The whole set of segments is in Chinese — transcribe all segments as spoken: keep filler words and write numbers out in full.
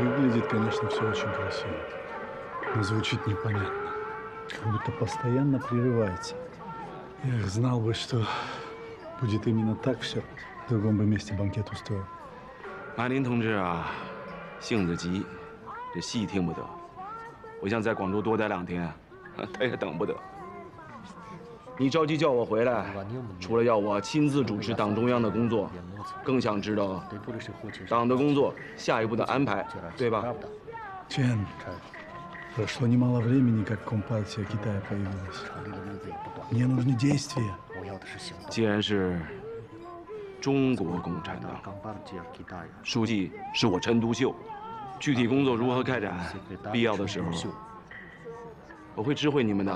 Выглядит, конечно, все очень красиво, но звучит непонятно. Как будто постоянно прерывается. Эх, знал бы, что будет именно так все, в другом бы месте банкет устроил. 马林同志啊，性子急，这戏听不得。我想在广州多待两天，他也等不得。你着急叫我回来，除了要我亲自主持党中央的工作，更想知道党的工作下一步的安排，对吧？ Чен, прошло немало времени, как Компартия Китая появилась. Мне нужны действия. 既然是中国共产党，书记是我陈独秀，具体工作如何开展，必要的时候我会知会你们的。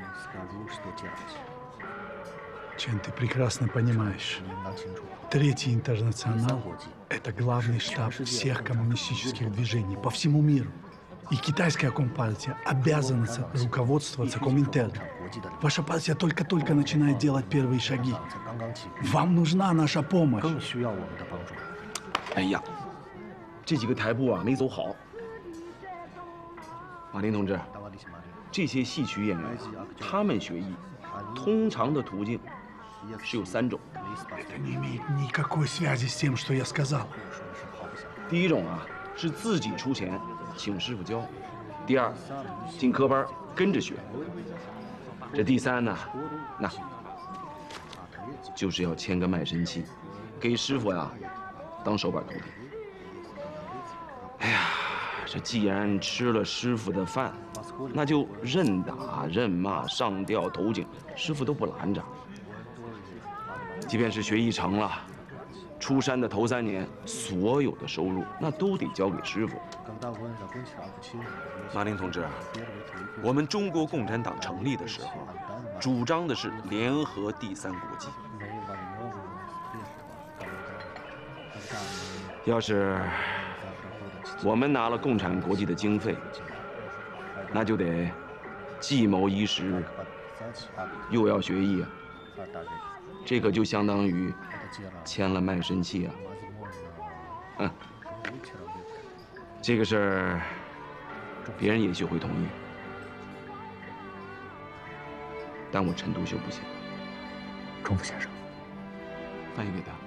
Чен, ты прекрасно понимаешь. Третий интернационал – это главный штаб всех коммунистических движений по всему миру. И китайская компартия обязана руководствоваться Коминтерном. Ваша партия только-только начинает делать первые шаги. Вам нужна наша помощь. 哎呀，这几个台步啊没走好。马林同志，这些戏曲演员啊，他们学艺，通常的途径是有三种。 Это не имеет никакой связи с тем, что я сказал. 第一种啊，是自己出钱请师傅教；第二，进科班跟着学；这第三呢，那就是要签个卖身契，给师傅呀当手板徒弟。哎呀，这既然吃了师傅的饭，那就任打任骂、上吊投井，师傅都不拦着。 即便是学艺成了，出山的头三年，所有的收入那都得交给师傅。马林同志，我们中国共产党成立的时候，主张的是联合第三国际。要是我们拿了共产国际的经费，那就得既谋衣食，又要学艺啊。 这可就相当于签了卖身契啊！嗯，这个事儿别人也许会同意，但我陈独秀不行。 钟府先生， 翻译给他。